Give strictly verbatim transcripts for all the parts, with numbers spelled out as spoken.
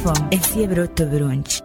F M esiyebroto birungi.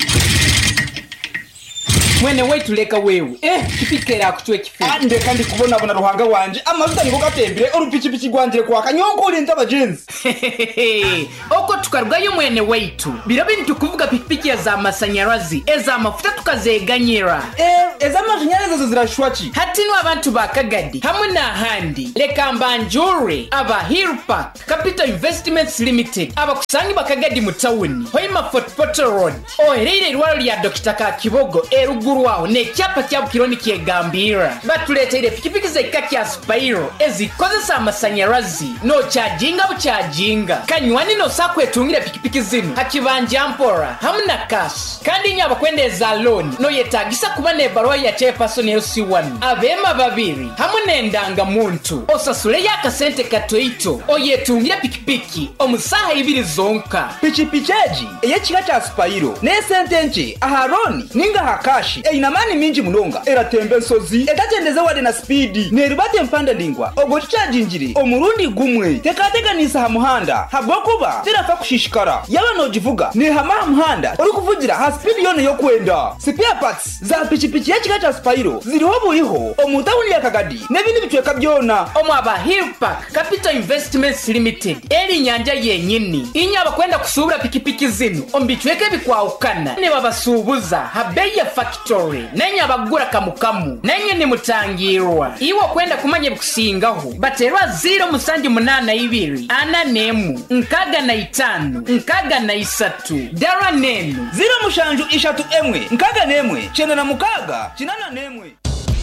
Mwene wetu leka wewe eh kipikera kuchwe kifi ande kandi kubona bona ruhanga wanje amazuta niko gatembere orupichipichi gwanje kwa kanyonko urinza abajenzi oko tukarwayo mwene wetu birabe nitukuvuga pikipiki ya za masanyarazi eza mafuta tukazeganyira eh eza masanyarazi zo zirashwachi hatino abantu bakagadi hamwe na handi leka mbanjure aba Hill Park Capital Investments Limited aba kusangi bakagadi mu town hoima Fort Portal Road oherere rwaro lya Doctor Kakibogo eru Guruwao ne cyapa cya Bukironi kiegambira batuletera pikipiki zeka kya Spiro ezikozesa amasanyarazi no charginga bucharginga kanywani no sakwetungira pikipiki zino hakibanja mpora hamna cash kandi nyaba kwendeza loan no yetagisa kuba ne barwa ya chairperson L C one abema babiri hamune ndanga muntu osasule yaka sente katoito oyetungira pikipiki omusaha ibiri zonka pichipicheji eye kika kya Spiro ne sente nje aharoni ninga hakashi einamani minji munonga eratembe nsozi etatendeze wade na speedi neribate mpanda ndingwa ogo chargingiri omurundi gumwe tekateganisa ha muhanda habwokuba tirafa kushishikara yaba no jivuga ne hama muhanda uri kuvugira ha speed yone yo kwenda spare parts za pichipichi yakika cha Spiro ziriho buriho omutawuni yakagadi nebindi bitweka byona omwaba Hill Park Capital Investments Limited eri nyanja yenyini inyaba kwenda kusubura pikipiki zino ombitweke bikwaukana ne babasubuza habeya factory nenya bagura kamukamu nenye ni mutangirwa iwo kwenda kumanya bikusingaho baterwa zero musanji munana ibiri ana nemu nkaga na itanu nkaga na isatu dara nenu zero mushanju ishatu emwe nkaga nemwe chena na mukaga chinana nemwe.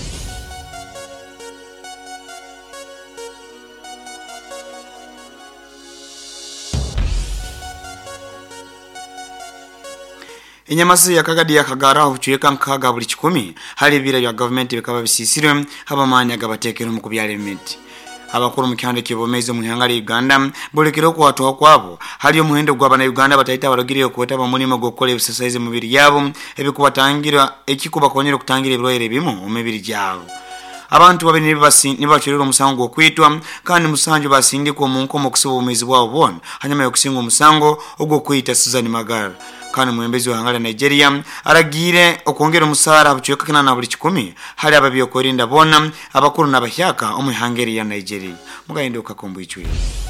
Inyamasi ya kagadi ya kagara huchueka nkaga buli kikumi hali bira ya government bikaba bisisirwe habamanya gabatekero mu kubyala emiti abakuru mu kyande kibomeze mu hangari Uganda bolekero ko watu kwabo hali omuhendo gw'abana Uganda batayita baragiriye kuweta bamulimo gokole exercise mu biri yabo ebikubatangira ekikuba konyero kutangira ebroyere bimo mu mibiri gyabo abantu babiri basi nibachiriro musango okwitwa kandi musanjo basindiko mu nkomo kusuba umezi bwabo bona hanyuma yo kusinga musango ogwo kwita Susan Magara kandi mwembezi wa Angala Nigeria aragire okongera umusara abucyeka kana na buri kikumi hali ababiyo korinda bona abakuru nabahyaka omwihangeri ya Nigeria mugahinde ukakombo icyo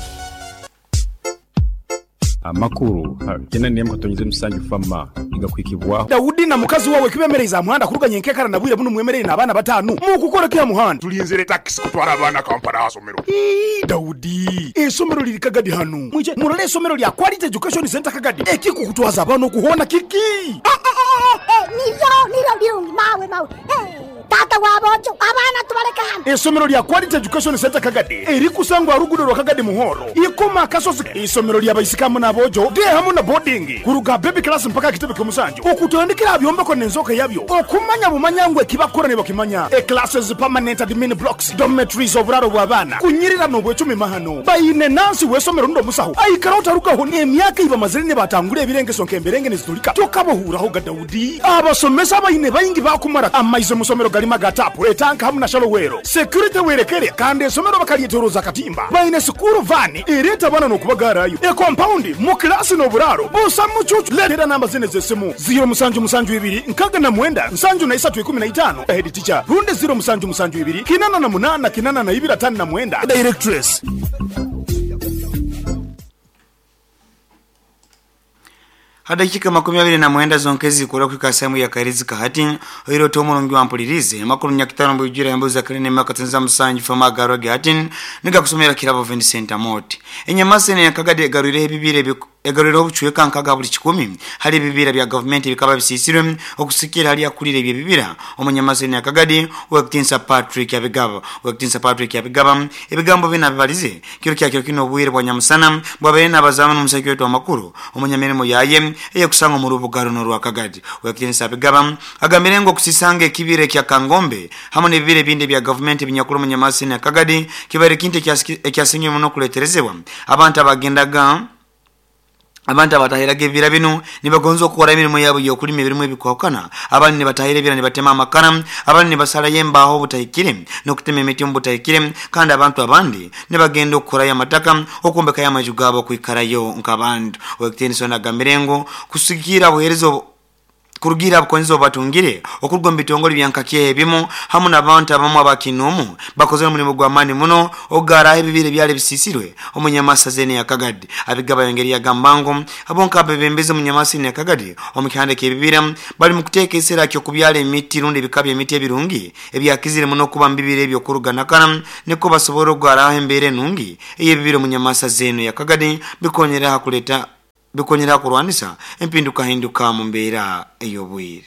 amakuru kena niye mukatonyeze musanju fama igakwikibwa Daudi na mukazi wawe kibemereza muhanda kuruganye nkekara nabwire buno mwemerere nabana batanu mu gukora kya muhanda tulinzere taxi kutwara abana kampara asomero Daudi esomero liri Kagadi hano muje murale esomero lya Quality Education Center Kagadi ekiko kutwaza abana kuhona kiki eh eh eh niyo niyo byungi mawe mawe eh tata wabojo abana tubareka hano esomero lya Quality Education Center Kagadi eri kusangwa rugudo rwa Kagadi muhoro ikoma kasozi esomero lya bayisikamu nabojo de hamu na boarding kuruga baby class mpaka kitebe kumusanjo okutondekera abyomba ko nenzoka yabyo okumanya bumanyangwe kibakora nebo kimanya e classes permanent admin blocks dormitories oburaro bw'abana kunyirira no bwecumi mahano bayine nansi wesomero ndo musaho ayikarota rugaho ne myaka iba mazirine batangure ebirengeso nkemberenge nizitulika tokabohuraho ga Daudi abasomesa bayine bayingi bakumara amaize musomero galima gatapu etanka hamu na shalowero security werekere kandi esomero bakalietoroza katimba bayine school van ereta bana no kubagarayo e compound mu class no buraro busa mucucu letera namba zine zesemu zero musanju musanju ibiri nkaga na mwenda nsanju na isatu ikumi na itano head teacher runde zero musanju musanju ibiri kinana na munana kinana na ibira tani na mwenda directress hada kika makumi abiri na mwenda zonkezi kura kwika sehemu ya Karizi Kahati oiro tomorongi wampulirize makuru nyakitano mbujira yambuza karine makatanza musanji fama garoge hatin niga kusomera kirabo Vincent Amoti enyamase ne Kagadi garure bibire egaruro bucueka nkaga buri kikumi hari bibira bya government bikaba bisisirwe okusikira hali yakurire bye bibira omunyamase ne Kagadi Wakitinsa Patrick yabigaba Wakitinsa Patrick yabigaba ebigambo bina bibalize kiro kya kiro kino bwire bwa nyamusana bwabaye nabazama n'umusakyo wetu amakuru omunyamirimo yaye eye kusanga mu rubugaro no rwa Kagadi Wakitinsa yabigaba agambire ngo kusisange kibire kya Kangombe hamwe n'ibire bindi bya government binyakuru munyamase ne Kagadi kibare kinte kyasinye muno kuleterezebwa abantu abagendaga abantu abatahiraga ebibira bino ne bagonza okukola emirimu yaabwe y'okulima ebirimu ebikwawukana abandi ne batahira ebibira ne batema amakara abandi ne basalayo embaaho obutayikire n'okutema emiti mu butayikire kandi abantu abandi ne bagenda okukolayo amataka okwombekayo amaju gaabo okwikalayo nk'abantu Wekitinisoni agambirengo kusigira buherezo kurugira bukonzo obatungire okurwa mu bitongole byankaki ebimu hamu n'abantu abamu abakinumu bakoze omulimu gw'amaani muno ogara ebibire byali bisisirwe omunyamasa zene ya Kagadde abigaba yongeri ya gambango abonka bebembeze omunyamasa ne Kagadde omukihande k'ebibira bali mu kuteeka ekiseera ky'okubyala emiti rundi ebikabya emiti ebirungi ebyakizire muno okuba mu bibire ebyokuruganakana niko basobola okugaraho embeera ennungi ey'ebibire omunyamasa zene ya Kagadde bikonyera kuleta bikonyera kurwanisa empinduka hinduka mu mbeera ey'obwire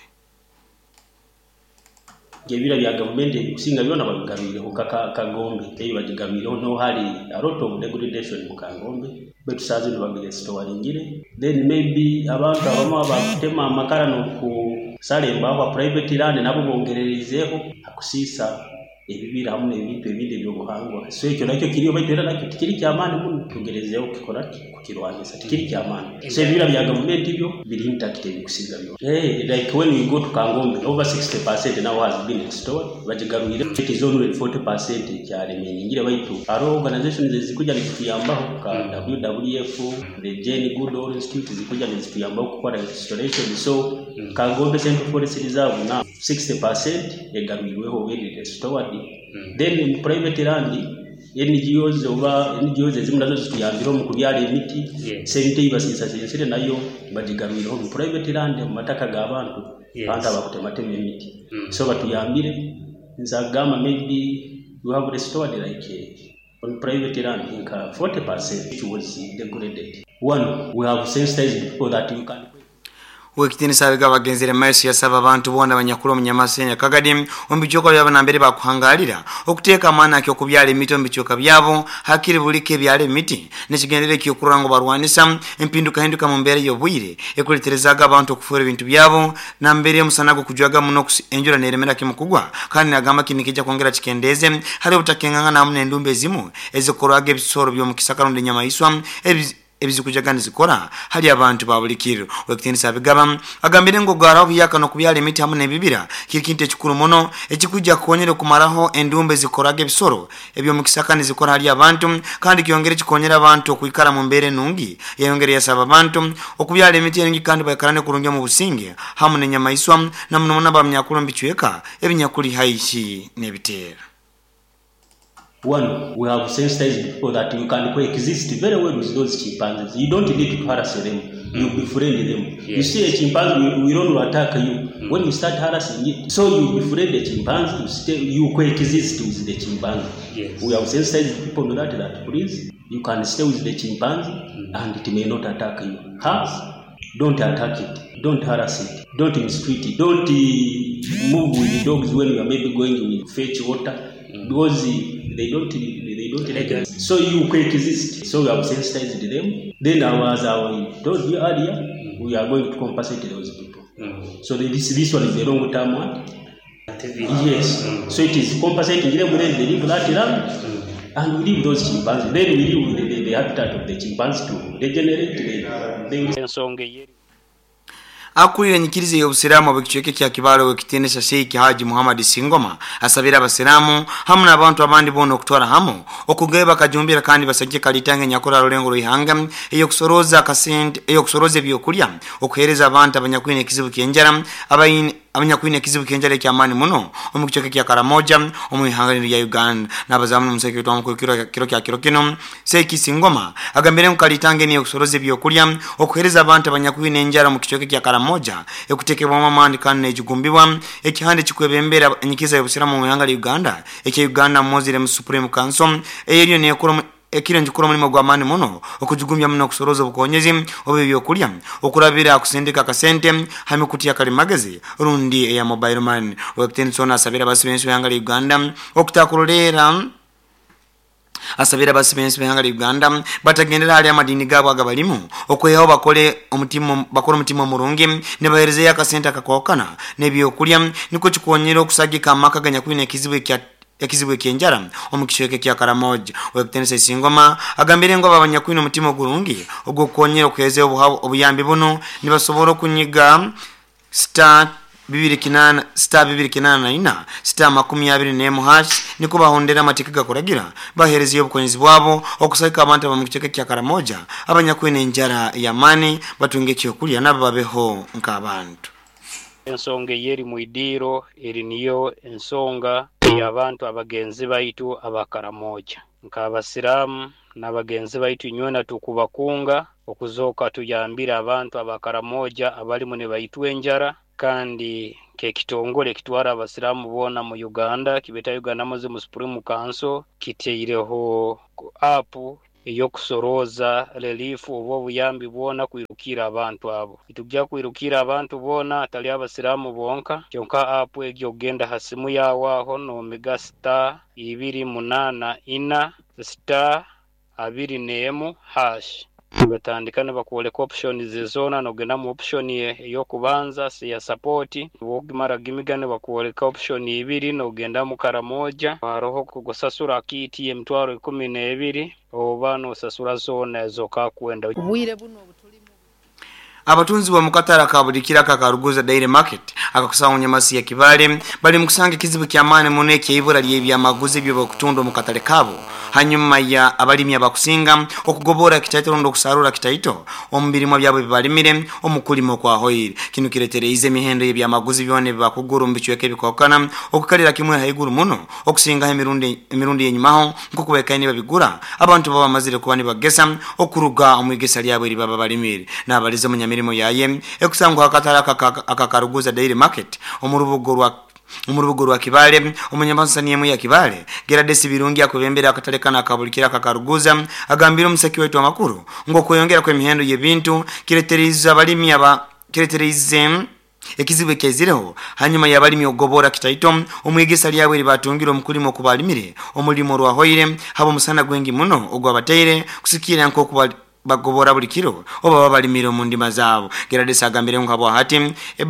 gebira bya government kusinga byona babigabire ku Kagombe eyo bagigabire no hali a lot of degradation mu Kagombe betu sazi ndo bagire store ingire then maybe abantu abamu abakutema amakara no ku salemba kwa private land nabo bongererezeho akusisa ebibira hamwe ebintu ebindi byobuhangwa so ekyo nakyo kiriyo bayitera nakyo kiri kyamani mu tugerezeho kikora kukirwanisa kiri kyamani so ebibira bya government ibyo biri intact ebikusiga byo eh like when we go to Kangombe over sixty percent now has been restored bajigarurire it is only forty percent kya remaining ngire bayitu aro organizations zikuja nikuyambaho ka W W F the Jane Goodall Institute zikuja nikuyambaho gukora restoration so Kangombe Central Forest Reserve now sixty percent egaruriweho biri restored. Mm. Then in private land N G Os over N G Os ezimu nazo zikuyambira mu kubyala emiti sente ibasisa sente nayo bajigarurira mu private land mu mataka g'abantu abantu abakutematema emiti so batuyambire nzagama maybe you have restored like uh, on private land in forty percent which was degraded. One, we have sensitized people that you can Wekitini sabiga bagenzere maisi ya saba abantu bonda banyakuro munyamasenya Kagadde ombichoka byabo nambere bakuhangalira okuteeka amana akyo kubyala emiti ombichoka byabo hakiri bulike byale emiti nekigendere kyokurango barwanisa empinduka hinduka mu mbere y'obwire ekuliterezaga abantu okufura ebintu byabo nambere musanago kujwaga muno enjura neremera kimukugwa kandi nagamba kinikija kongera kikendeze hari utakenganga namune endumbe zimu ezikoraga ebisoro byo mukisaka rundi nyama iswa ebizikujaga nizikora hali abantu babulikiro Wekitini sabigaba agambire ngo gwaraho byaka no kubyala emiti hamwe nebibira kirikinte kikuru mono ekikuja konyere kumaraho endumbe zikoraga ebisoro ebyo mukisaka nizikora hali abantu kandi kyongere kikonyera abantu okuikara mu mbere nungi yongere yasaba abantu okubyala emiti yengi kandi bakarane kurunga mu businge hamwe nenyama iswa namuno mona bamnyakuru mbichweka ebinyakuri haishi nebitera. One, we have sensitized people that you can coexist very well with those chimpanzees. You don't need to harass them. Mm. You befriend them. Yes. You see a chimpanzee, we, we don't attack you. Mm. When you start harassing it, so you befriend the chimpanzee, you, stay, you coexist with the chimpanzee. Yes. We have sensitized people to that, that please, you can stay with the chimpanzee mm. and it may not attack you. Huh? Don't attack it. Don't harass it. Don't mistreat it. Don't uh, move with the dogs when you are maybe going to fetch water. Mm. Because uh, they don't they don't like so you coexist. So we have sensitized them. Then as I told you earlier, mm-hmm. we are going to compensate those people. Mm-hmm. So this this one is the long term one. Yes. Mm-hmm. So it is compensating them when they leave that land mm-hmm. and we leave those chimpanzees. Then we leave the, the, the habitat of the chimpanzees to regenerate. They, they Akulira nyikirize y'obusiramu obukichweke kya kibalo Wekitini sha Sheikh Haji Muhammad Singoma asabira abasiramu hamu n'abantu abandi bono okutwara hamu okugeba kajumbira kandi basajje kalitange nyakora lolengo loihanga eyo kusoroza kasente eyo kusoroza ebyokulya okuhereza abantu abanyakwine kizibu kyenjara abayine abanyakwine kizibu kyenjara kyamani muno omukichweke kya Karamoja omuihanganiro ya Uganda nabazamu museke twa mukukiro kiro kya kiro kino Sheikh Singoma agambire mukalitange niyo kusoroza ebyokulya okuhereza abantu abanyakwine enjara mu kichweke kya Karamoja ekutekebwa mamandi kandi ekigumbibwa ekihande kikwebembera enyikiza y'obusiramu mu ihanga Uganda ekya Uganda Mozile mu Supreme Council eyeriyo nekoro ekire njukuro mulimo gw'amani muno okujugumbya muno kusoroza obukonyezi obibyo kulya okurabira akusendeka kasente hame kutiya kali magezi rundi eya mobile man Wekitini sona asabira basibensu ihanga Uganda okutakulolera asabira basibensu behanga Uganda batagendera hali amadini gabo agabalimu okweyaho bakole omutimo bakora omutimo murungi ne bahereze yakasenta kakokana nebyo kulya niko kikonyera okusagika amaka ganya kwine kizibu kya yakizibwe kenjara omukishweke kya Karamoja wekenese singoma agambire ngo abanyakwino mutima gurungi ogwo konyera kweze obuyambi buno nibasobora kunyiga star bibiri kinana star bibiri kinana na ina star makumi abiri nemu hash niko bahondera amatika gakuragira bahereza iyo bukonyizi bwabo okusayika abantu bamukishweke kya Karamoja abanyakwino enjara ya mani batunge kyokulya nabo babeho nk'abantu. Ensonga yeri muidiro eri niyo ensonga y'abantu abagenzi baitu abakaramoja nk'abasiramu n'abagenzi baitu nywena tukubakunga okuzoka tuyambira abantu abakaramoja abali mune baitu enjara kandi ke kitongole kitwara abasiramu bona mu Uganda kibeta Uganda Muslim Supreme Council kiteireho app iyo kusoroza relief obo buyambi bona kwirukira abantu abo itujja kwirukira abantu bona atali abasiramu bonka kyonka app egyo genda hasimu yawaho no mega star ibiri munana ina star abiri nemu hash batandikana bakoleka option zezona no gena mu option yo kubanza si ya support bogimara gimigane bakoleka option ibiri no genda mu Karamoja baroho kugosasura kiti ye mtwaro kumi na ebiri obano sasura zona zoka kwenda ubwire buno butulimu. Abatunzi wa mukatara kabulikira kakaruguza daily market akakusanga nyamasi ya Kibale bali mukusanga kizibu kyamane muneke ibura lyebya maguzi byo bakutundo mukatale kabo hanyuma ya abalimi abakusinga okugobora kitaito ndo kusarura kitaito ombirimo byabo bibalimire omukulimo kwa hoyiri kinu kiretereize mihendo yebya maguzi byone bakuguru mbichweke bikokana okukalira kimwe haiguru muno okusinga emirundi emirundi yenyumaho nkokubeka ni babigura abantu baba mazire kubani bagesa okuruga omwigesa lyabo eri baba balimire nabalize munyamirimo yaye ekusanga akatara akakaruguza daily market omurubugo rwa umurubugo rwa Kibale umunyambansa niye mu ya Kibale Geradesi birungi akubembera akatalekana akabulikira kakaruguza agambira umusaki wetu amakuru ngo kuyongera kwe mihendo y'ebintu kireteriza abalimi aba kireterize ekizibwe kezireho hanyuma yabalimi ogobora kitaito omwigesa lyawe libatungira omukulimo kubalimire omulimo rwa hoire habo musana gwengi muno ogwa bateire kusikira nko kuba bagobora buli kiro oba babalimire mu ndima zaabo Geradesi agambire ngo hati e,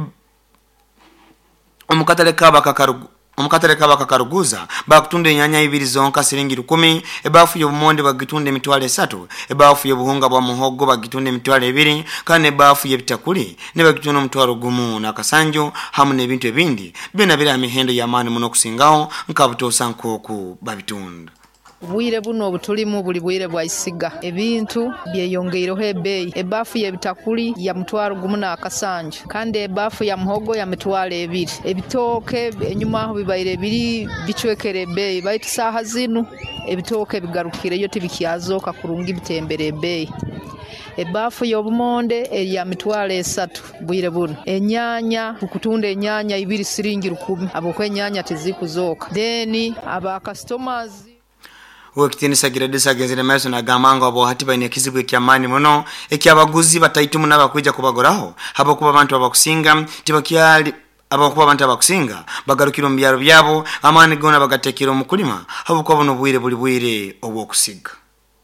omukatale kaba kakarugu omukatale kaba kakaruguza bakutunde nyanya ibiri zonka siringi kumi ebafu y'obumonde bagitunde mitwale esatu ebafu y'obuhunga bwa muhogo bagitunde mitwale ebiri kandi ebafu y'ebitakuli ne bagitunde omutwalo gumu na kasanjo hamu n'ebintu ebindi byona biri amihendo y'amaani muno kusingaho nkabutosa nkoku babitunda. Bwire buno obutulimu buli bwire bwa isiga ebintu byeyongeireho ebeyi ebafu yebitakuli ya mutwaro gumu na akasanju kandi ebafu ya muhogo ya mitwaro ebiri ebitoke enyuma aho bibaire biri bicwekere ebeyi baitu saha zinu ebitoke bigarukire yo tibikyazoka kurungi bitembere ebeyi ebafu y'obumonde ya mitwaro esatu bwire buno enyanya ukutunda enyanya ibiri siringi kumi abo kwe enyanya tizikuzoka then aba customers Wakitini Geradesi gezere meso na gamango abo hatiba ni kizibwe kyamani muno ekyabaguzi bataitumu n'abakwija kubagoraho habo kuba abantu abakusinga tibakyali abakuba abantu abakusinga bagarukira mu byaro byabo amani gona bagatekira omukulima habo kuba no bwire buli bwire obwokusiga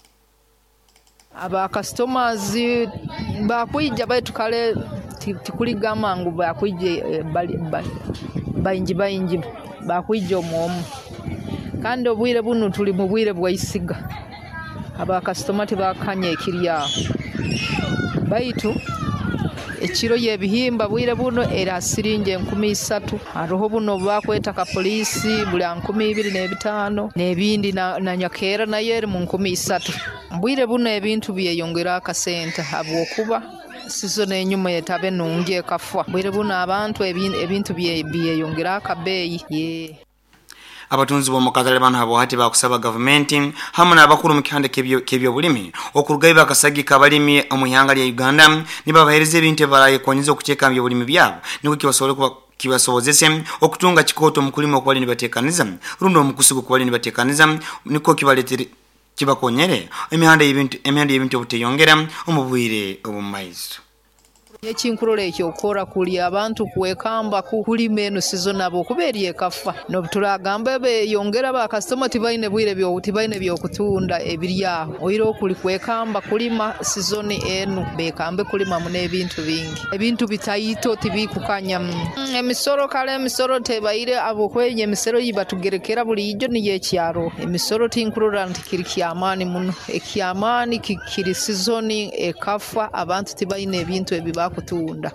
aba customers bakwija baitu kale tikuli gamango bakwije bayinji bayinji bakwija omuomu kandi obwire buno tuli mu bwire bwa isiga aba customer bakanye ekiriya baitu ekiro yebihimba bwire buno era siringe enkumi isatu aroho buno bakweta ka polisi buli enkumi ibiri n'ebitano n'ebindi na, na nyakera na yeri mu nkumi isatu bwire buno ebintu byeyongera akasente abo kuba sizo n'enyuma yetabe nungie kafwa bwire buno abantu ebintu byeyongera akabeyi ye abatunzi bo mukatale bana habo hati bakusaba government hamuna abakuru mu kihande kebyo kebyo bulimi okurugaye bakasagika abalimi omuyanga lya Uganda nibabahereze ebintu baraye konyizo kucheka byo bulimi byabo niko kibasobole kuba kibasobozese okutunga kikoto mukulimo kwali nibatekaniza rundo mukusigo kwali nibatekaniza niko kibaletere kibakonyere emihanda y'ebintu emihanda y'ebintu buteyongera omubwire obumaizo. ekinkulola ekyokora kuli abantu kwekamba kuli menu sizo nabo kubera yekafa no tulagamba beyongera bakasitoma tibaine bwire byo tibaine byokutunda ebiryaho oyiro kuli kwekamba kulima sizoni enu bekambe kulima mune ebintu bingi ebintu bitayito tibikukanya emisoro kale emisoro tebaire abo kwenye emisoro yibatugerekera buli ijo ni yekyaro emisoro tinkulola ntikiri kyamani muno ekyamani kikiri sizoni ekafa abantu tibaine ebintu ebiba kutunda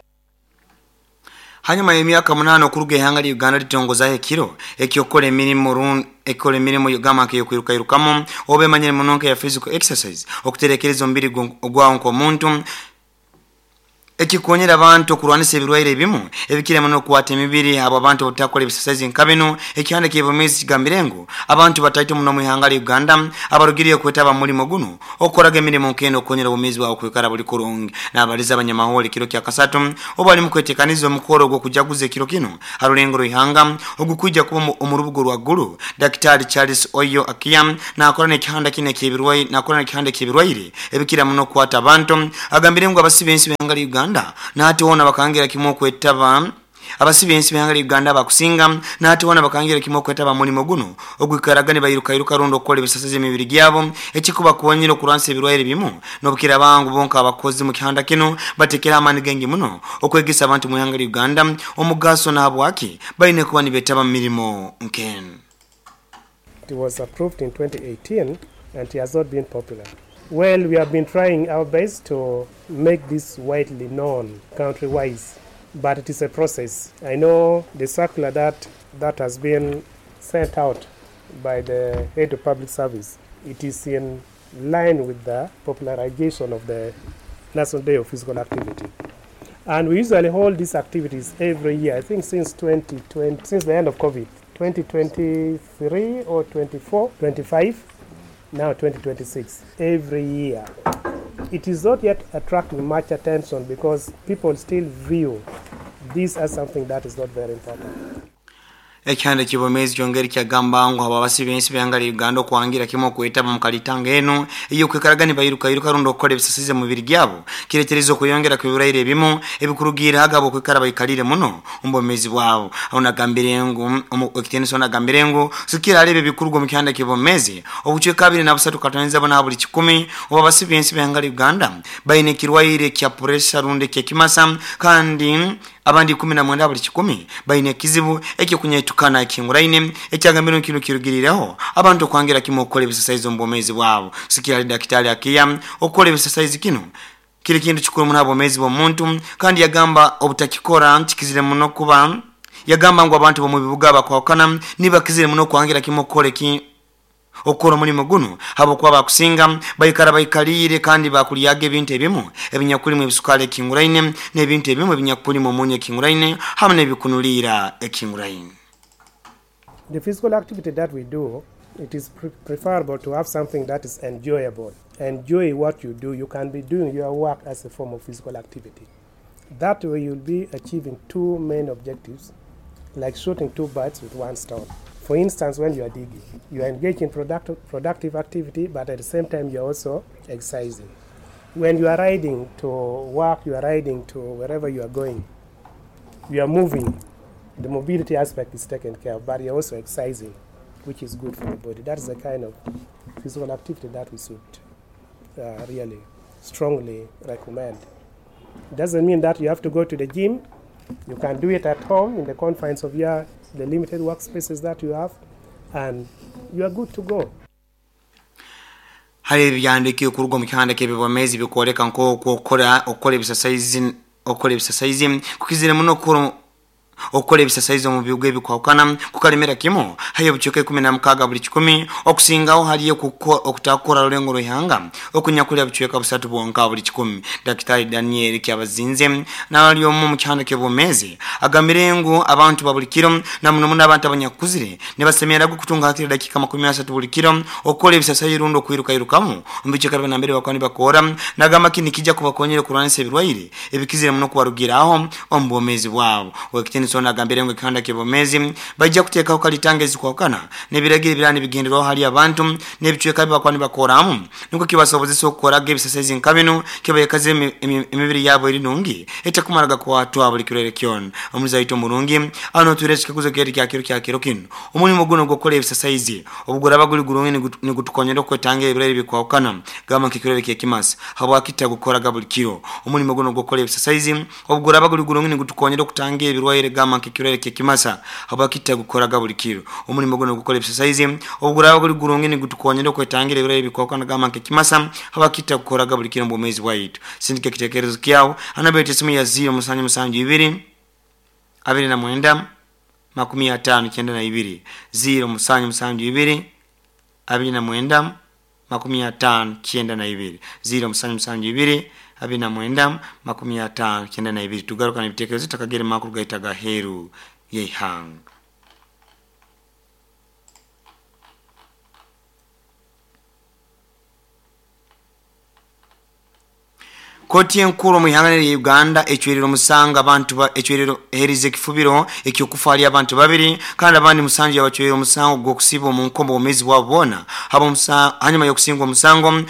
hanyuma y'emyaka munana okuruga ehanga lya Uganda litongoza ekiro ekyokola emirimu run ekole emirimu yogama ke yokwiruka irukamu obe manyere munonke ya physical exercise okuterekereza ombiri gwawo nk'omuntu ekikonyera abantu okulwanisa ebirwaire ebimu ebikira muno okukwata emibiri abo abantu batakola ebisasaizi nkabino ekihande ky'ebomezi kigambirengo abantu bataito muno mu ihanga lya Uganda abarugiriye kwetaba mulimo guno okoraga emirimu nkeno okonyera obumezi bwawo kwikara buli kurungi n'abaliza abanyamahoro kiro kya kasatu obali mu kwetekaniza omukoro gwo kujaguza ekiro kino harulengo ruhanga ogukujja kuba omurubugo rwa guru Daktari Charles Oyo Akiyam n'akora n'ekihanda kine ky'ebirwaire n'akora n'ekihanda ky'ebirwaire ebikira muno kwata abantu agambirengo abasibensi b'ihanga lya Uganda nati wona bakangira kimo kwetaba abasibensi b'ihanga lya Uganda bakusinga nati wona bakangira kimo kwetaba mulimo guno ogwikaragane bayiruka iruka rundo okole ebisasaizi emibiri gyabo ekikuba kuwanyira okulwanisa ebirwaire bimu n'obukira bangu bonka abakozi mu kihanda kino batekera amani gengi muno okwegisa abantu mu ihanga lya Uganda omugaso n'abwaki bayine kuba nibetaba mirimo nken. It was approved in twenty eighteen and it has not been popular. Well, we have been trying our best to make this widely known country-wise, but it is a process. I know the circular that, that has been sent out by the head of public service, it is in line with the popularization of the National Day of Physical Activity. And we usually hold these activities every year, I think since twenty twenty, since the end of COVID, twenty twenty-three or twenty-four, twenty-five, now twenty twenty-six, every year. It is not yet attracting much attention because people still view this as something that is not very important. Ekihande kibomezi kyongeri kyagamba ngo aba basibensi b'ihanga lya Uganda okwangira kimo kwetaba mu kalitanga eno iyo kwekaragani bayiruka iruka rundo okole ebisasize mu bibiri gyabo kireterezo kuyongera ku biburaire ebimu ebikurugira agabo kwekara bayikalire muno umbomezi bwabo aunagambire ngo ekitenso nagambire ngo sukira alebe bikurugo mu kihande kibomezi obucwe kabiri na busatu katoneza bona buli kikumi oba basibensi b'ihanga lya Uganda bayine kirwaire kya pressure runde kye kimasa kandi abandi kumi na mwenda buli kikumi bayine kizibu ekyo kunyetukana ekinguraine ekyagambiro kino kirugiriraho abantu kwangira kimo okole ebisasaizo mbomezi bwabo sikira Daktari Akiyam okole ebisasaizo kino kiri kintu kikuru mu abomezi b'omuntu kandi yagamba obutakikora ntikizire muno kuba yagamba ngo abantu bo mu bibuga bakwakana niba kizire muno kwangira kimo okole ki okora mulimo guno abo kwa bakusinga bayikara bayikalire kandi bakuliyaga ebintu ebimu ebinyakuli mu bisukale ekinguraine n'ebintu ebimu ebinyakuli mu munye ekinguraine hamwe n'ebikunulira ekinguraine. The physical activity that we do, it is pre preferable to have something that is enjoyable. Enjoy what you do. You can be doing your work as a form of physical activity. That way you'll be achieving two main objectives, like shooting two birds with one stone. For instance, when you are digging, you are engaged in productive, productive activity, but at the same time you are also exercising. When you are riding to work, you are riding to wherever you are going, you are moving. The mobility aspect is taken care of, but you are also exercising, which is good for the body. That is the kind of physical activity that we should uh, really strongly recommend. It doesn't mean that you have to go to the gym. You can do it at home in the confines of your the limited workspaces that you have, and you are good to go. Hari byandike kurugo mu kihande kebibomezi bikoreka nko okora okole bisasaizi okole bisasaizi kukizire muno ko okole bisasaizo mu bibuga ebikwakana kukalemera kimo hayo buchoke kumi na mukaga buli kikumi okusingaho haliye okutakora rulengo ruhanga okunyakulya buchoka busatu bwonka buli kikumi. Daktari Daniel Kyabazinze nali omu mu kihande kebomezi agamirengo abantu babulikiro na muno muno abantu abanyakuzire ne basemera gukutunga hatira dakika makumi asatu bulikiro okole bisasayi rundo kwiruka irukamu mbichoka bana mbere bakoni bakora nagama kini kijja kubakonyere kuranise birwaire ebikizire muno kubarugiraho ombomezi bwabo wekiteni Nsona gambire ngo kanda kibomezi bajja kuteekaho kalitangezi kwokana nebiragire birani bigendero hali abantu nebicweka bibakwani bakoramu niko kibasobozesa okukora gebisasezi nkabino kibayekaze emibiri yabo eri nungi etakumaraga kwatwa buli kirere kyon omuliza ito murungi ano tureshike kuzo keri kya kiro kya kiro kino omulimo guno gukora ebisasezi obugura baguli gurungi ni gutukonyero kwetange ebirere bikwokana gama kikirere kye kimasa habo akita gukora gabuli kiro omulimo guno gukora ebisasezi obugura baguli gurungi ni gutukonyero kutange ebirwaire gama kikirere kye kimasa habo akita gukora gabuli kiro omulimo guno gukora ebisasezi obugura baguli gurungi ni gutukonyero kwetange ebirere bikwokana gama kikimasa habo akita gukora gabuli kiro mu mwezi waitu sindike kitekerezo kyao anabete simu ya zero musanju musanju ibiri abiri na mwenda makumi atano kenda na ibiri zero musanju musanju ibiri abiri na mwenda makumi atano kenda na ibiri zero musanju musanju ibiri abiri na mwenda makumi atano kenda na ibiri tugaruka na bitekerezo takagere makuru gaitaga heru yehang. Koti enkuru mu ihanga lya Uganda echwerero musanga abantu ba echwerero herize kifubiro ekyokufaali abantu babiri kandi abandi musanju yabachwerero musango gwo kusiba mu nkombo omezi wabona habo musa hanyuma yokusingwa musango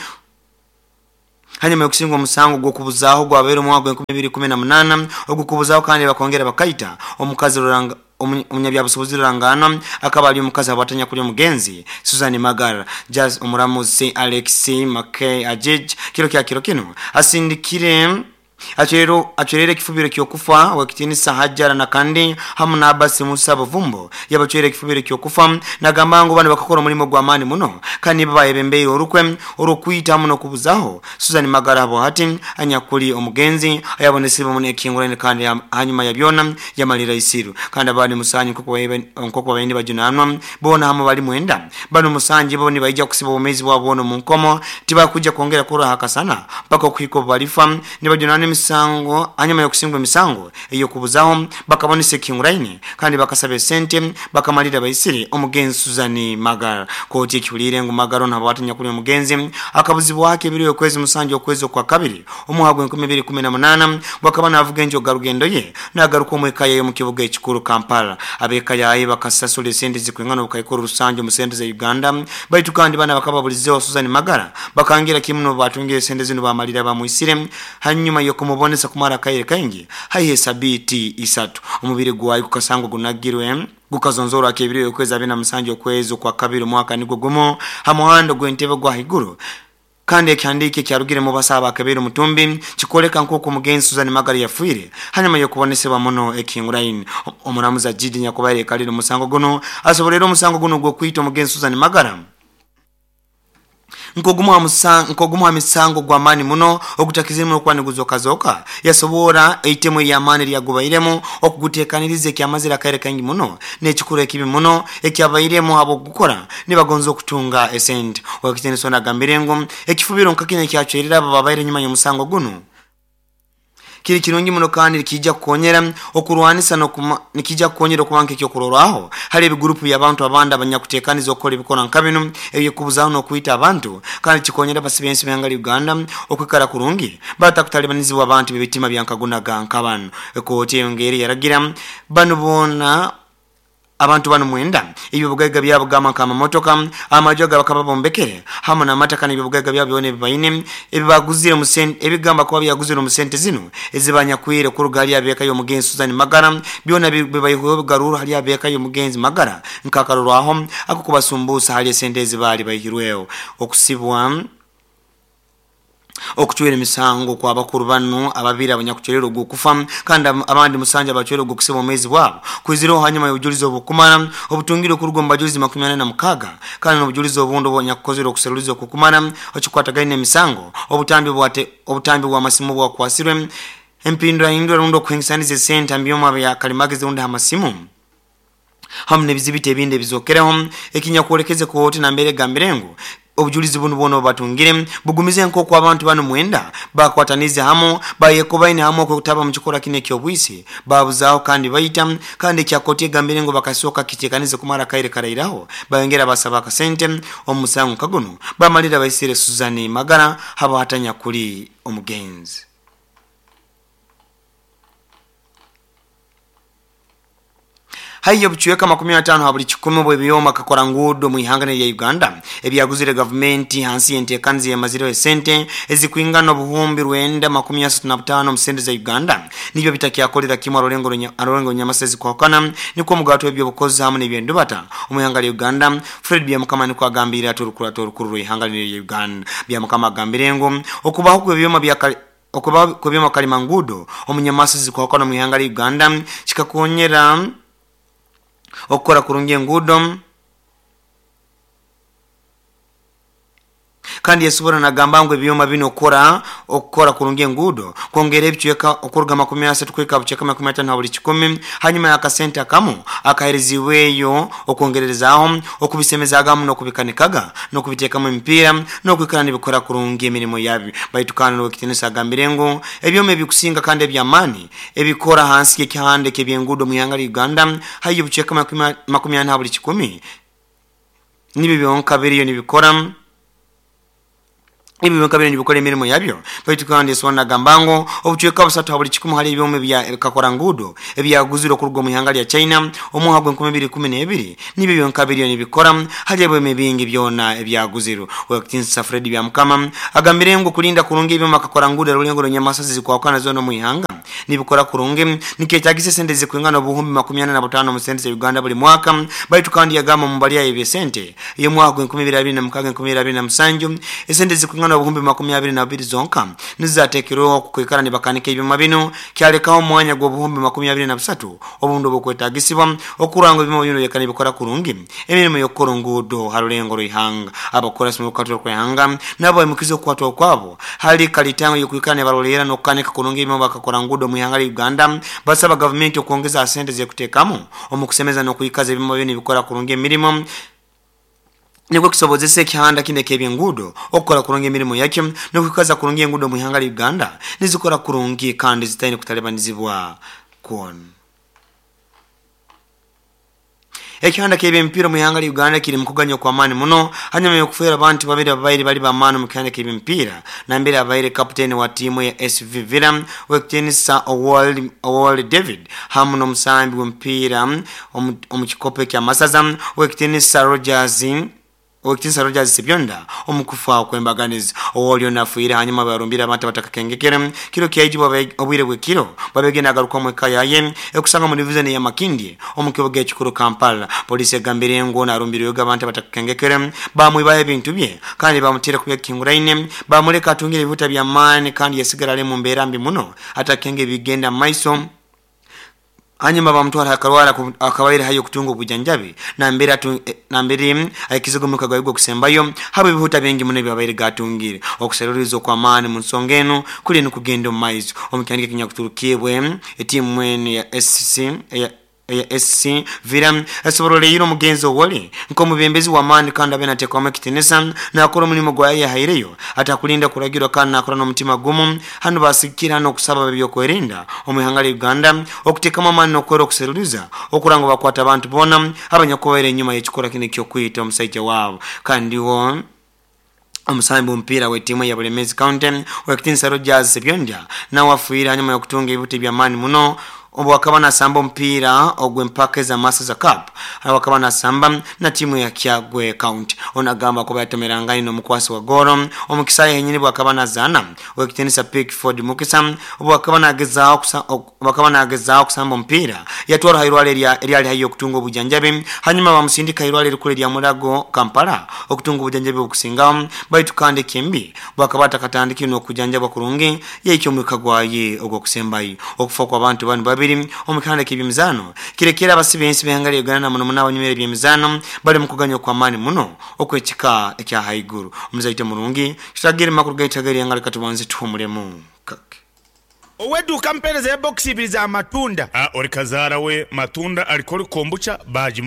hanyuma yokusingwa musango gwo kubuzaho gwabero mu mwaka wa elfu mbili kumi na munana okukubuzaho kandi bakongera bakaita omukazi ruranga umunyabyabusobozi rurangana akaba ali omukazi abatanya kuri omugenzi Susan Magara Jazz omuramuzi Alexi Makay Ajej kiro kya kiro kino asindikire Achero achorere kifubiro kyokufa wakitinisa hajara na kandi hamuna abasi Musa Bavumbo yabachorere kifubiro kyokufa nagambango bane bakakora mulimo gwamani muno kandi babaye bembeyi orukwe orokwita muno kubuzaho Susan Magara abo hati anyakuli omugenzi ayabonesiba muno ekingorane kandi hanyuma yabyona yamalira isiru kandi abandi musanyi koko babe nkoko babindi bajunanwa bona hamo bali mwenda bano musanyi bo ni bayija kusiba omezi wabona mu nkomo tiba kujja kongera kura hakasana bako kwiko balifa ni bajunanwa misango hanyuma yokusingwa misango eyo kubuzaho bakabonese kinguraine kandi bakasabe sente bakamalira bayisiri omugenzi Susan Magara koti kyulire ngo Magaro nabo batanya kuri omugenzi akabuzibwa wake biri yokwezi musanjo okwezo kwa kabiri omuhagwe nkumi bibiri kumi na munana bakabana avuga enjo garugendo ye nagaruko mwekaye yo mukibuga ekikuru Kampala abekaye bakasasule sente zikwengana ukayikora rusanjo musente za Uganda baitu kandi bana bakababulizeho Susan Magara bakangira kimno batungire sente zino bamalira bamuisire hanyuma yo kumubonesa kumara kaire kaingi haihe sabiti isatu umubiri gwayi kukasango gunagirwe gukazonzoro akebiri yokweza bina musanjo kwezo kwa kabiri mwaka niko gumo hamuhando gwentebe gwa higuru kandi kyandike kyarugire mu basaba akabiri mutumbi kikoleka nkoko mugenzi Susan Magara yafuire hanyuma yo kuboneseba muno ekinguraine omuramuza Jidi nyakobare kalire musango guno asoborero musango guno gwo kwita mugenzi Susan Magara nkogumwa musang nkogumwa misango gwamani muno okutakizimo kwani guzokazoka yasobora eitemo yamani lya gubairemo okugutekanirize kyamazira kaire kangi muno nekikure kibi muno ekyabairemo abo gukora nibagonzo kutunga esend wakitene sona gambirengo ekifubiro nkakine kyacwerera babaire nyuma y'umusango guno kiri kirungi muno kandi kijja kukonyera okurwanisa no nikijja kukonyera kubanke kyo kuroraho hari ebigurupu y'abantu abanda abanyakutekaniza okora ibikora nkabino eyo kubuzaho no kuita abantu kandi kikonyera basibensi byangali Uganda okwikara kurungi batakutalibanizi w'abantu bibitima byankaguna gankabano ekoti yongeri yaragira bano bona abantu bano mwenda ibyo bugaiga byabo gama kama motoka amajoga bakababombekere hamwe na mataka n'ibyo bugaiga byabo bone bibayine ebibaguzire mu sente ebigamba ko byaguzire mu sente zino ezibanya kwire ku rugali yabeka yo mugenzi Susan Magara byona bibayiho garuru hali yabeka yo mugenzi Magara nkakaruro aho akukubasumbusa hali sente zibali bayirweho okusibwa okuchwere misango kwa bakuru bano ababira abanyakucherero gukufa kandi abandi musanja bachwero gukusiba omezi bwabo kwiziro hanyuma y'ubujulizo bukumana obutungiro kurugomba julizi makumi ane na mukaga kandi n'obujulizo obundo bonyakukozero okuserulizo kukumana ochikwatagaine misango obutambi bwate obutambi bwa masimu bwa kwasirwe empindo indwa rundo kwingisanize sente ambiyoma ya kalimagize unda amasimu hamne bizibite ebinde bizokereho ekinya kuolekeze ko hoti na mbere gambirengo obujulizi bunu bono batungire bugumize nko kwa abantu bano mwenda bakwatanize hamo bayekobaine hamo ko kutaba mchikora kine kyobwisi babuzaho kandi bayita kandi kyakotie gambire ngo bakasoka kitekanize kumara kaire karairaho bayongera basaba ka sente omusango kagono bamalira bayisire Susan Magara haba hatanya kuri omugenzi haiyo buchweka makumi atano habuli kikumi bwe byoma kakora ngudo mu ihangane ya Uganda ebyaguzire government hansi ente kanzi ya maziro esente ezikwingana obuhumbi rwenda makumi asatu na butano musende za Uganda nibyo bitakyakolera kimwe arolengo arolengo nyamasezi kwakana niko mugato ebyo bukozi hamwe n'ibintu bata umuyangale Uganda Fred byamukamani kwa gambira aturukura turukuru ihangane ya Uganda byamukama gambirengo okubaho kwe byoma byakali okuba kwe byoma kalimangudo omunyamasezi kwakana mu ihangale Uganda kikakonyera okora kurungi ngudo kandi yesubura na gambangwe byoma bino okora okora kurungi ngudo kongera ebichweka okurga makumi asatu kweka bucheka makumi atano na buli kikumi hanyuma ya kasenta kamo akaheriziweyo okongererezaho okubisemezagamu no kubikanikaga no kubitekamu empira no kwikana nibikora kurungi emirimo yabi baitukana no kitinisa gambirengo ebyome bikusinga kandi ebyamani ebikora hansi y'ekihande kebyengudo mu yanga Uganda hayi bucheka makumi atano na buli kikumi nibi byonka biriyo nibikora ibi bakabiri nibikora emirimo yabyo baitukandi swana gambango obuchweka busatu habuli kikumu hali byome bya kakora ngudo ebyaguziro ku rugo mu ihanga lya China omuhabwe nkumi abiri kumi n'ebiri nibi byonkabiri nibikora hali byome bingi byona ebyaguziro wakitinsa Fred byamukama agambire ngo kulinda kurungi ibyo makakora ngudo rulengo nyamasazi zikwakana zono mu ihanga nibikora kurungi niketagise sente zikwingana obuhumbi makumi ane na butano mu sente za Uganda buli mwaka baitukandi yagama mu mbali ya ebyo sente iyo muhabwe nkumi abiri na mukaga nkumi abiri na musanju esente zikwingana obuhumbi makumi abiri na bibiri zonka nizatekero kukwekana nibakanike ebyuma bino kyalekaho omwanya gwo obuhumbi makumi abiri na busatu obundo bokwetagisibwa okuranga ebyuma bino yekana bikora kurungi emirimo yokora ngudo harulengo ruhanga abakora simu katoro kwehanga nabo emukizo kwato kwabo hali kalitango yokwikana barolera no kanika kurungi ebyuma bakakora ngudo mu ihanga Uganda basaba government okuongeza sente ze kutekamo omukusemeza no kuyikaza ebyuma bino bikora kurungi emirimo niko kisobozese kihanda kinde kebye ngudo okora kurungi emirimo yake no kwikaza kurungi ngudo mu ihanga Uganda nizikora kurungi kandi zitaine kutalebanizibwa kwon ekihanda kebye mpira mu ihanga Uganda kiri mukuganya kwa mani muno hanyuma yokufera abantu babiri abairi bali bamano mu kihanda kebye mpira na mbere abairi captain wa timu ya S V Villa wekenisa World World David hamuno musambi w'mpira omukikope kya Masaza wekenisa Rogers Okitinsa Rogers Sibionda omukufa kwembaganiza olyo nafuira hanyuma barumbira abantu batakakengekere kilo kyajibo obwire bwe kilo babegena agaruka mu kayaye ekusanga mu division ya Makindye omukiboga ekikuru Kampala police egambire ngo narumbira yoga abantu batakakengekere bamwibaye ebintu bye kandi bamutira kubya kinguraine bamuleka atungire bivuta bya mani kandi yesigara le mu mbera mbi muno atakenge bigenda maiso hanyuma bamutwara akarwara akabaira hayo kutunga ubujanjabi na mbere atu na mbere aikizogomuka gwayigo kusembayo habo bihuta bengi munebe abaire gatungire okuserurizo kwa mane munsongeno kuli nukugendo maizo omukandike kinya kuturukibwe etimu mwene ya S C ya ya S C Villa asoborole yiro mugenzo wole nko mubembezi wa mani kandi abena tekwa makitenesa na akora mulimo gwa ya haireyo atakulinda kuragirwa kana akora no mutima gumu hano basikira no kusaba byo kwerinda omuyangala Uganda okutekama mani no kwero kuseruriza okurango bakwata abantu bona abanyakobere nyuma y'ekikora kine kyo kwita omusaija wabo kandi wo omusambi mpira we timu ya Bulemezi County wekitinsa Rogers Sibionda na wafuira nyuma y'okutunga ebibuti bya mani muno obu wakabana samba mpira ogwe mpake za Masters Cup wakabana samba na timu ya Kyagwe County onagamba ko batemeranga ino mukwasi wa goro omukisaye henyini wakabana zana wekitenisa Pickford mukisa obu wakabana agezao kusa wakabana agezao kusamba mpira yatwara hairwale lya lyali hayo kutunga obujanjabe hanyuma bamusindika hairwale likule lya Murago Kampala okutunga obujanjabe okusinga baitukande kimbi wakabata katandiki no kujanjaba kurungi yekyo mukagwaye ogwo kusembayi okufa kwa abantu banu babiri omukanda kibimzano kirekera abasibensi behangale Uganda muno muna abanyumere byemizano bali mukuganya kwa mani muno okwekika ekya haiguru omuzaite murungi kitagere makuru gaitagere yangale katubanze tuhumulemu kake oweduka mpereza ya box ibiri za matunda ah orikazara we matunda alikori kombucha baji marayo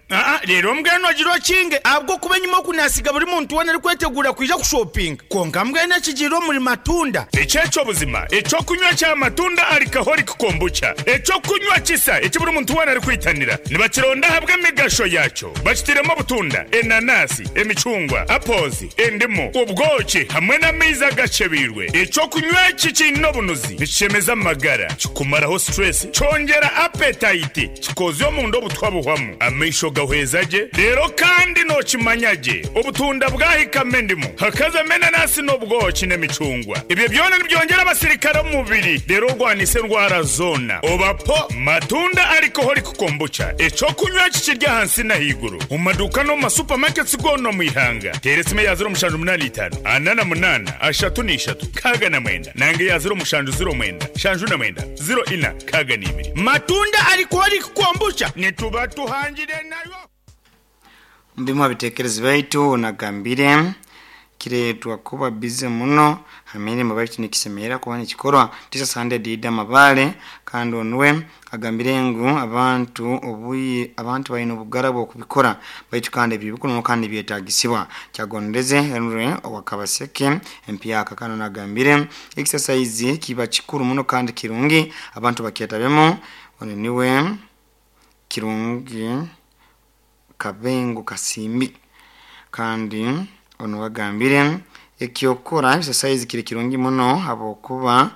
Ah, lero mgano ajiro kinge abwo kubenyuma kunasiga buri muntu wana ari kwetegura kuja ku shopping. Konga mgano kijiro muri matunda. Echecho buzima, echo kunywa cha matunda alcoholic kombucha. Echo kunywa kisa, echo buri muntu wana ari kwitanira. Nibakironda habwe migasho yacho. Bachitiremo butunda, enanasi, emicungwa, apozi, endimo, ubwoki hamwe na miza gacebirwe. Echo kunywa iki no bunuzi. Bishemeza amagara, kikumaraho stress, chongera appetite, kikozo mu ndo butwabuhwamu. Amisho gahwezaje, rero kandi no kimanyaje. Obutunda bwahikame ndimo. Hakaza mena nasi no bwoki n'emicungwa. Ibyo byone byongera abasirikare mu mubiri. Rero rwanise ndwara zona. Obapo matunda alcoholic kombucha. Echo kunywa kikirya hansi na higuru. Umaduka no ma supermarkets gono mu ihanga. Teresime ya zero mushanju munani itanu. Anana munana, ashatu ni ishatu. Kaga na mwenda. Nange ya zero mushanju zero mwenda. Shanju na mwenda. Zero ina kaga ni ibiri. Matunda alcoholic kombucha. Nituba tuhangire nayo. Mbimwa bitekereza baitu nagambire kire twakuba bize muno hamene mabaitu nikisemera kuba nikikorwa tisa sande dida mabale kandi onwe agambire ngo abantu obuyi abantu bayino bugarabo kubikora baitu kandi bibikuno kandi byetagisibwa cyagondeze henry wakabaseke empiyaka kana nagambire exercise kiba kikuru muno kandi kirungi abantu baketabemo one niwe kirungi kabengo kasimbi kandi ono wagambire ekyokora exercise kiri kirungi muno abo kuba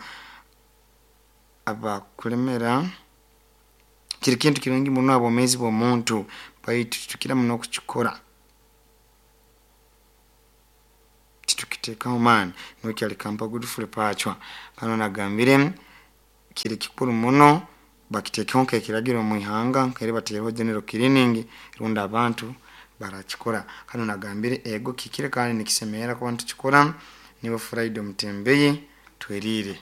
aba kulemera kiri kintu kirungi muno abo mezi bo muntu baitu tukira muno kuchikora tukiteka man no kyali kampa good full pachwa kana nagambire kiri kikuru muno bakiteka honke kiragiro mu ihanga kare bateyeho general cleaning runda abantu barachikora kana nagambire ego kikire kandi nikisemera ko bantu chikora nibo Friday mutembeye twerire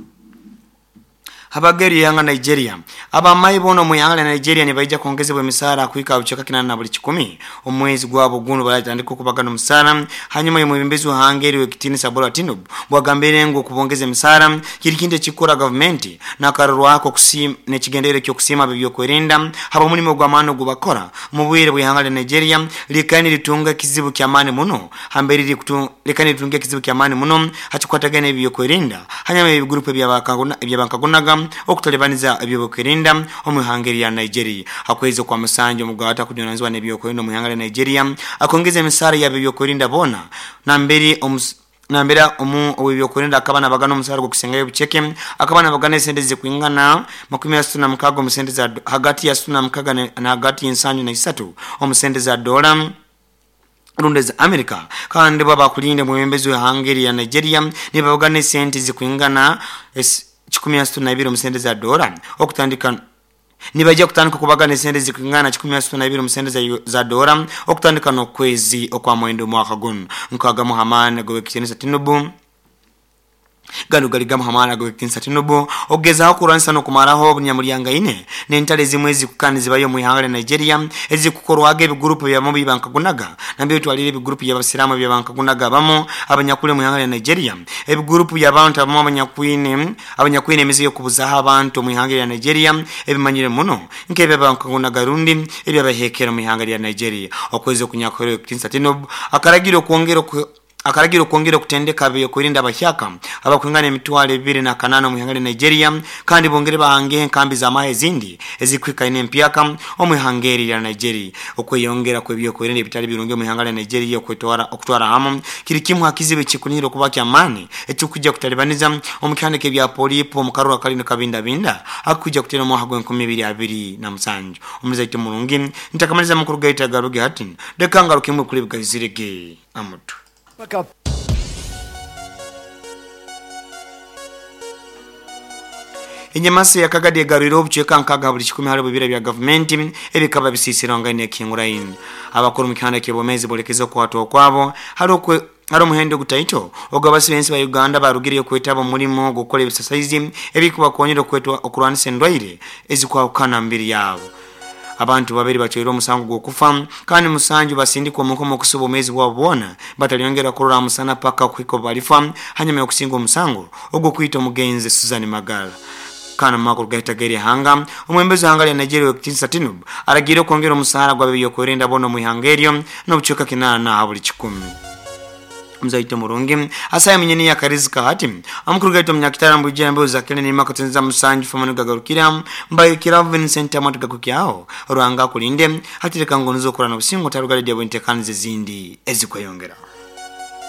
habageri yanga Nigeria abamayi bono mu yanga Nigeria ni baija kuongezebwa misara kuika uchoka kinana na buli kikumi omwezi gwabo gunu barajandika kubagana musara hanyuma yo mubembezi wa hangeri we kitini sabora tinob bwagambire ngo kubongeze misara kiri kinde chikora government na karuru wako kusim ne kigendere cyo kusima bibyo kwerinda haba muri mo gwamano gubakora mu bwire bwihanga Nigeria likani litunga kizibu kyamane muno hamberi likutu likani litunga kizibu kyamane muno hachikwatagane bibyo kwerinda hanyuma ibigurupe byabakaguna byabakagunaga okutalebaniza ebyobokirinda omuhangeri ya Nigeria akweze kwa musanjo mugata kudionanzwa nebyokorinda omuhangeri ya Nigeria akongeza emisara ya byokorinda bona na mberi omus nambera omu obyokorinda akabana bagano musara kusenga ebucheke akabana bagana sente zikwingana makumi ya suna mkago musente za hagati ya suna mkaga na hagati insanyo na isatu omusente za dola runde za Amerika kandi baba kulinde mwembezi wa Hungary ya Nigeria ni bagane sente zikwingana chikumi ya situ na ibiri musende za dola okutandika nibajja kutandika kubagana sende zikingana chikumi ya situ na ibiri musende za, za dola okutandika no kwezi okwa mwendo mwaka guno nkaga muhamana gowe kitini Tinubu gano galiga muhamana gowe kitini Tinubu ogeza okuransa no kumaraho obunyamuliyanga ine n'entale zimwezi kukani zibayo mu ihanga Nigeria ezikukorwaga ebigurupu bya mobi bankagunaga nambe twalire ebigurupu ya basiramu bya bankagunaga bamo abanyakule mu ihanga Nigeria ebigurupu ya bantu abamo abanyakwine abanyakwine emizi yo kubuzaha abantu mu ihanga ya Nigeria ebimanyire muno nkebe bankagunaga rundi ebya bahekera mu ihanga ya Nigeria okweze kunyakore kitini Tinubu akaragiro kuongera akaragiro kuongera kutendeka byo kurinda abashyaka abakwingana emitwale bibiri na kanana mu ihanga Nigeria kandi bongere bahange kambi za mahe zindi ezikwika ine mpyaka omu Hungary ya Nigeria okweyongera kwe byo kurinda bitali birunge mu ihanga Nigeria okwetwara okutwara hamo kiri kimwe hakizibe kikuniro kubakya amani etukujja kutalibaniza omukandike bya polipo mu karura kalino kabinda binda akujja kutera mu hagwe nkumi bibiri abiri na musanju omuzaite mulungi ntakamaliza mukuru gaita garuge hatin dekanga kimwe kuri bwazirege amutu Back up. Enyamase ya Kagadi gariro obucheka nkaga buli kikumi hali bibira bya government ebikaba bisisira ngane yakingurayin abakuru mukanda kibomezi bolekezo kwa watu kwabo hali okwe hali muhendo gutaito ogabasi bensi ba Uganda barugiriye kwetabo mulimo gukora exercise ebikuba konyero kwetwa okurwanisa endwaire ezikwa ukana mbiri yabo abantu babiri bachero musango gokufa kandi musanju basindikwa mukomo kusubo mezi wabona batalyongera kurura musana paka kwiko balifa hanyuma yokusinga musango ogwo kwita mugenze Suzanne Magala kana makuru gaitageri hanga omwembezi hanga ya Nigeria Wekitinsa Tinubu aragira kongera omusahara gwa biyo kwerinda bono mu Hangerio no buchoka kinana na habuli kikumi mzaito murungi asaya minyeni ya karizika hati amukuru gaito mnyakitara mbujia mbeo za kene ni makotenza musanji famanu gagarukira mbayo kira Vincent amatu gakukiao ruanga kulinde hati reka ngonuzo kurana usingo tarugali diabo intekanize zindi ezi kwa yongera.